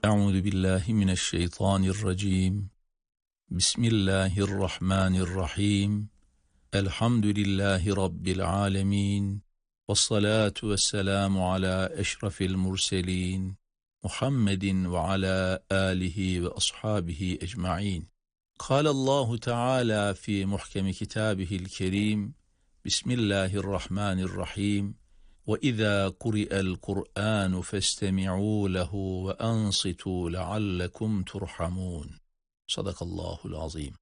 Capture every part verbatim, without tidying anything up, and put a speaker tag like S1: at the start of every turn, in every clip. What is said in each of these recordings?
S1: Euzu billahi mineşşeytanirracim. Bismillahirrahmanirrahim. Elhamdülillahi rabbil alamin. Vessalatu vesselamu ala eşrefil murselin. Muhammedin ve ala alihi ve ashabihi ecmaîn. Kâlallahu Teala fi muhkemi kitabihil kerim. Bismillahirrahmanirrahim. وَإِذَا قُرِئَ الْقُرْآنُ فَاسْتَمِعُوا لَهُ وَأَنصِتُوا لَعَلَّكُمْ تُرْحَمُونَ. Sadakallahul azim.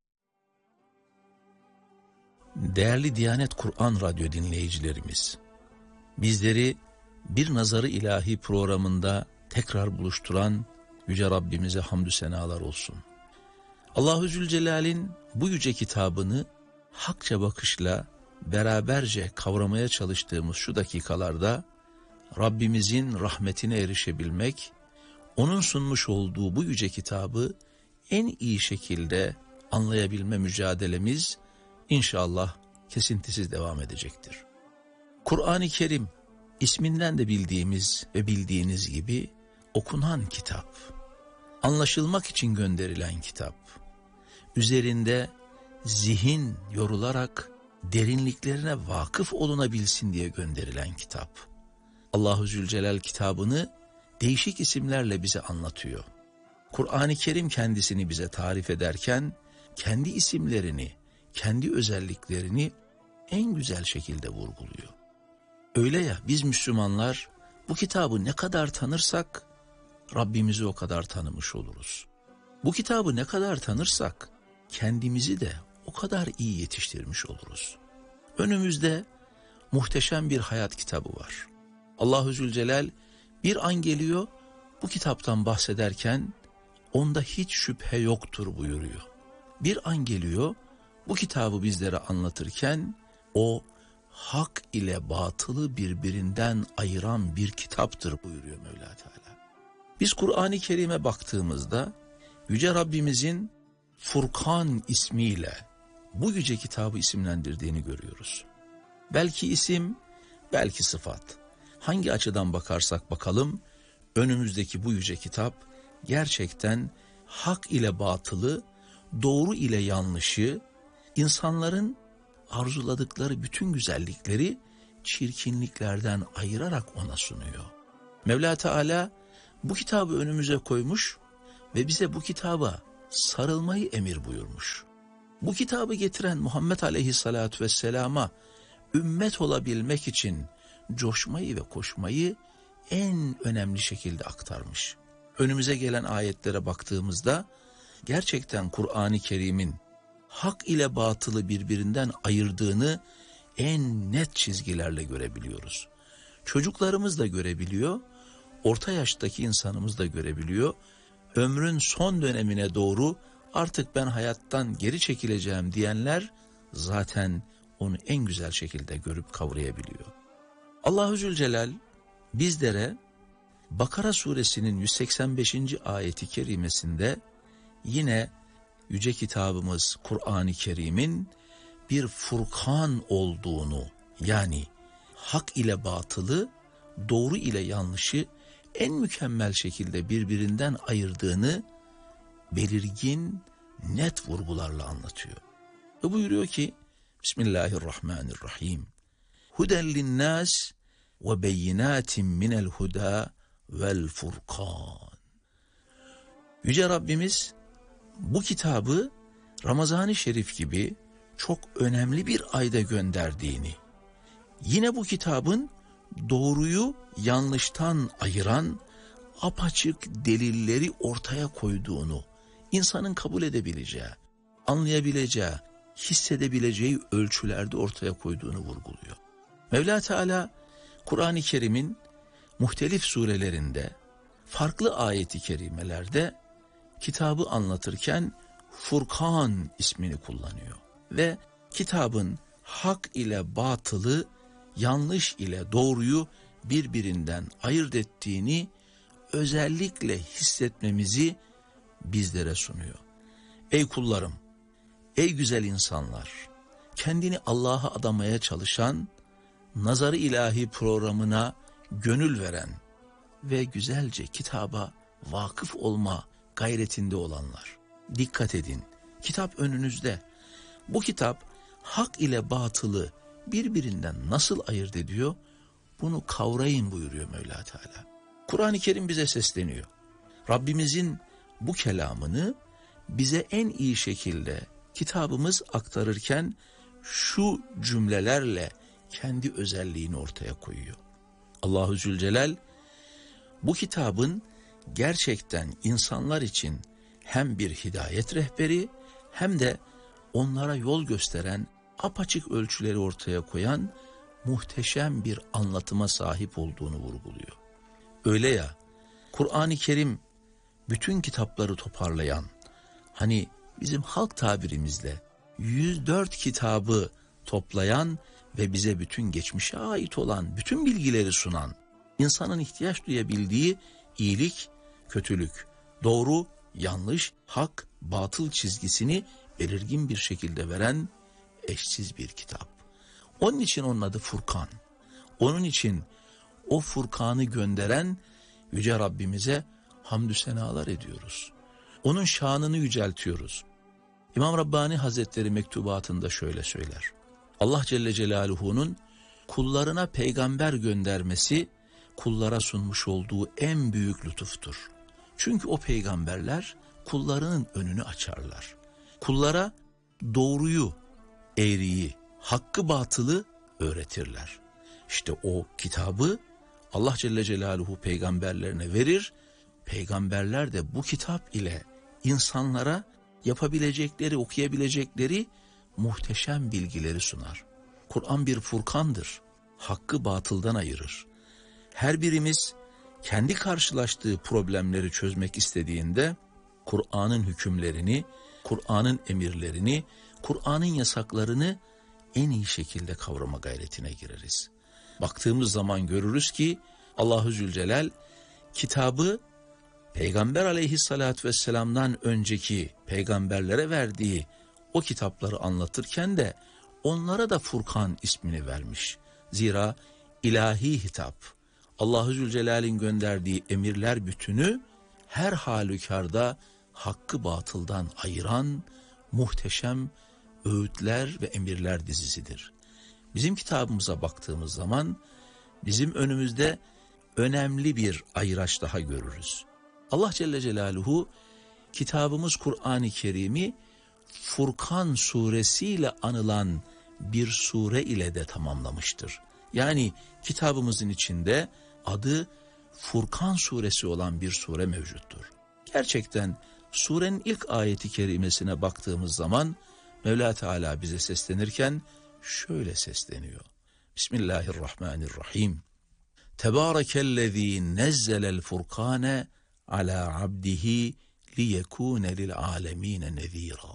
S1: Değerli Diyanet Kur'an Radyo dinleyicilerimiz, bizleri Bir Nazarı İlahi programında tekrar buluşturan Yüce Rabbimize hamdü senalar olsun. Allahu Zülcelal'in bu yüce kitabını hakça bakışla beraberce kavramaya çalıştığımız şu dakikalarda Rabbimizin rahmetine erişebilmek, onun sunmuş olduğu bu yüce kitabı en iyi şekilde anlayabilme mücadelemiz inşallah kesintisiz devam edecektir. Kur'an-ı Kerim, isminden de bildiğimiz ve bildiğiniz gibi okunan kitap, anlaşılmak için gönderilen kitap, üzerinde zihin yorularak derinliklerine vakıf olunabilsin diye gönderilen kitap. Allahu Zülcelal kitabını değişik isimlerle bize anlatıyor. Kur'an-ı Kerim kendisini bize tarif ederken kendi isimlerini, kendi özelliklerini en güzel şekilde vurguluyor. Öyle ya, biz Müslümanlar bu kitabı ne kadar tanırsak Rabbimizi o kadar tanımış oluruz. Bu kitabı ne kadar tanırsak kendimizi de o kadar iyi yetiştirmiş oluruz. Önümüzde muhteşem bir hayat kitabı var. Allahu Zülcelal bir an geliyor, bu kitaptan bahsederken onda hiç şüphe yoktur buyuruyor. Bir an geliyor, bu kitabı bizlere anlatırken o hak ile batılı birbirinden ayıran bir kitaptır buyuruyor Mevla Teala. Biz Kur'an-ı Kerim'e baktığımızda Yüce Rabbimizin Furkan ismiyle bu yüce kitabı isimlendirdiğini görüyoruz. Belki isim, belki sıfat. Hangi açıdan bakarsak bakalım, önümüzdeki bu yüce kitap gerçekten hak ile batılı, doğru ile yanlışı, insanların arzuladıkları bütün güzellikleri çirkinliklerden ayırarak ona sunuyor. Mevla Teala bu kitabı önümüze koymuş ve bize bu kitaba sarılmayı emir buyurmuş. Bu kitabı getiren Muhammed Aleyhisselatü Vesselam'a ümmet olabilmek için coşmayı ve koşmayı en önemli şekilde aktarmış. Önümüze gelen ayetlere baktığımızda gerçekten Kur'an-ı Kerim'in hak ile batılı birbirinden ayırdığını en net çizgilerle görebiliyoruz. Çocuklarımız da görebiliyor, orta yaştaki insanımız da görebiliyor. Ömrün son dönemine doğru artık ben hayattan geri çekileceğim diyenler zaten onu en güzel şekilde görüp kavrayabiliyor. Allahu Zülcelal bizlere Bakara suresinin yüz seksen beşinci ayeti kerimesinde yine yüce kitabımız Kur'an-ı Kerim'in bir Furkan olduğunu, yani hak ile batılı, doğru ile yanlışı en mükemmel şekilde birbirinden ayırdığını belirgin, net vurgularla anlatıyor. Ve buyuruyor ki Bismillahirrahmanirrahim. Huden linnâs ve beyinâtin minel huda vel furkan. Yüce Rabbimiz bu kitabı Ramazan-ı Şerif gibi çok önemli bir ayda gönderdiğini, yine bu kitabın doğruyu yanlıştan ayıran apaçık delilleri ortaya koyduğunu, insanın kabul edebileceği, anlayabileceği, hissedebileceği ölçülerde ortaya koyduğunu vurguluyor. Mevla Teala Kur'an-ı Kerim'in muhtelif surelerinde, farklı ayeti kerimelerde kitabı anlatırken Furkan ismini kullanıyor. Ve kitabın hak ile batılı, yanlış ile doğruyu birbirinden ayırt ettiğini özellikle hissetmemizi bizlere sunuyor. Ey kullarım, ey güzel insanlar, kendini Allah'a adamaya çalışan, Nazarı İlahi programına gönül veren ve güzelce kitaba vakıf olma gayretinde olanlar. Dikkat edin, kitap önünüzde. Bu kitap hak ile batılı birbirinden nasıl ayırt ediyor? Bunu kavrayın buyuruyor Mevla Teala. Kur'an-ı Kerim bize sesleniyor. Rabbimizin bu kelamını bize en iyi şekilde kitabımız aktarırken şu cümlelerle kendi özelliğini ortaya koyuyor. Allahu Zülcelal bu kitabın gerçekten insanlar için hem bir hidayet rehberi hem de onlara yol gösteren, apaçık ölçüleri ortaya koyan muhteşem bir anlatıma sahip olduğunu vurguluyor. Öyle ya, Kur'an-ı Kerim bütün kitapları toparlayan, hani bizim halk tabirimizle yüz dört kitabı toplayan ve bize bütün geçmişe ait olan bütün bilgileri sunan, insanın ihtiyaç duyabildiği iyilik, kötülük, doğru, yanlış, hak, batıl çizgisini belirgin bir şekilde veren eşsiz bir kitap. Onun için onun adı Furkan. Onun için o Furkan'ı gönderen Yüce Rabbimize hamdü senalar ediyoruz. Onun şanını yüceltiyoruz. İmam Rabbani Hazretleri mektubatında şöyle söyler. Allah Celle Celaluhu'nun kullarına peygamber göndermesi kullara sunmuş olduğu en büyük lütuftur. Çünkü o peygamberler kullarının önünü açarlar. Kullara doğruyu, eğriyi, hakkı batılı öğretirler. İşte o kitabı Allah Celle Celaluhu peygamberlerine verir. Peygamberler de bu kitap ile insanlara yapabilecekleri, okuyabilecekleri muhteşem bilgileri sunar. Kur'an bir furkandır. Hakkı batıldan ayırır. Her birimiz kendi karşılaştığı problemleri çözmek istediğinde Kur'an'ın hükümlerini, Kur'an'ın emirlerini, Kur'an'ın yasaklarını en iyi şekilde kavrama gayretine gireriz. Baktığımız zaman görürüz ki Allahu Zülcelal kitabı Peygamber aleyhissalatü vesselam'dan önceki peygamberlere verdiği o kitapları anlatırken de onlara da Furkan ismini vermiş. Zira ilahi hitap, Allahu Zülcelal'in gönderdiği emirler bütünü her halükarda hakkı batıldan ayıran muhteşem öğütler ve emirler dizisidir. Bizim kitabımıza baktığımız zaman bizim önümüzde önemli bir ayıraç daha görürüz. Allah Celle Celaluhu kitabımız Kur'an-ı Kerim'i Furkan suresiyle anılan bir sure ile de tamamlamıştır. Yani kitabımızın içinde adı Furkan suresi olan bir sure mevcuttur. Gerçekten surenin ilk ayeti kerimesine baktığımız zaman Mevla Teala bize seslenirken şöyle sesleniyor. Bismillahirrahmanirrahim. Tebârekellezî nezzelel furkâne alâ abdihi liyekûne lil âlemîne nezîrâ.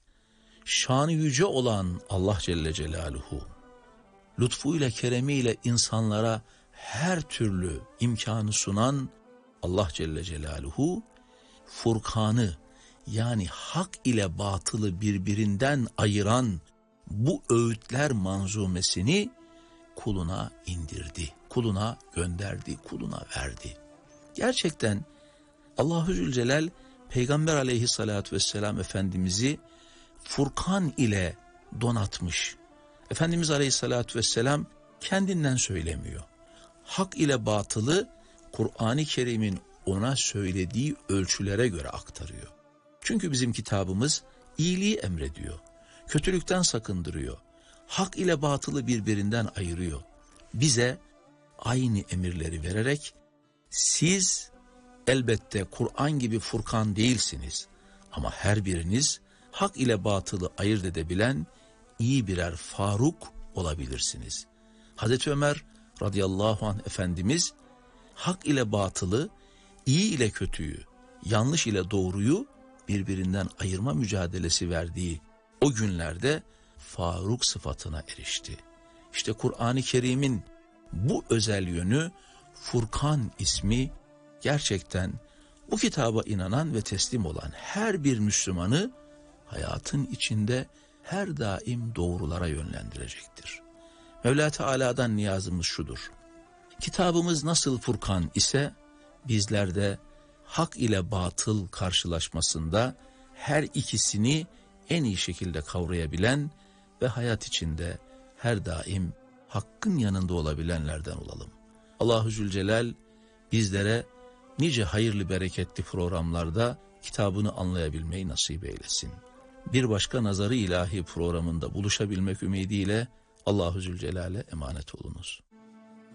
S1: Şanı yüce olan Allah Celle Celaluhu, lütfuyla, keremiyle insanlara her türlü imkanı sunan Allah Celle Celaluhu, Furkan'ı yani hak ile batılı birbirinden ayıran bu öğütler manzumesini kuluna indirdi, kuluna gönderdi, kuluna verdi. Gerçekten Allahu Zülcelal Peygamber aleyhissalatü vesselam Efendimiz'i Furkan ile donatmış. Efendimiz aleyhissalatü vesselam kendinden söylemiyor. Hak ile batılı Kur'an-ı Kerim'in ona söylediği ölçülere göre aktarıyor. Çünkü bizim kitabımız iyiliği emrediyor, kötülükten sakındırıyor, hak ile batılı birbirinden ayırıyor. Bize aynı emirleri vererek siz elbette Kur'an gibi Furkan değilsiniz ama her biriniz hak ile batılı ayırt edebilen iyi birer Faruk olabilirsiniz. Hazreti Ömer radıyallahu anh Efendimiz hak ile batılı, iyi ile kötüyü, yanlış ile doğruyu birbirinden ayırma mücadelesi verdiği o günlerde Faruk sıfatına erişti. İşte Kur'an-ı Kerim'in bu özel yönü, Furkan ismi, gerçekten bu kitaba inanan ve teslim olan her bir Müslümanı hayatın içinde her daim doğrulara yönlendirecektir. Mevla Teala'dan niyazımız şudur: kitabımız nasıl Furkan ise bizler de hak ile batıl karşılaşmasında her ikisini en iyi şekilde kavrayabilen ve hayat içinde her daim hakkın yanında olabilenlerden olalım. Allahu Zülcelal bizlere nice hayırlı bereketli programlarda kitabını anlayabilmeyi nasip eylesin. Bir başka Nazarı İlahi programında buluşabilmek ümidiyle Allahu Zülcelal'e emanet olunuz.